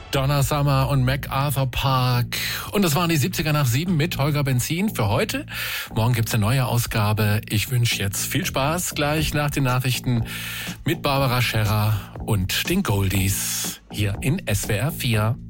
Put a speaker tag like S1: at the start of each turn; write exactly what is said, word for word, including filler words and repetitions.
S1: Donna Summer und MacArthur Park. Und das waren die siebziger nach sieben mit Holger Benzin für heute. Morgen gibt's eine neue Ausgabe. Ich wünsche jetzt viel Spaß gleich nach den Nachrichten mit Barbara Scherrer und den Goldies hier in S W R vier.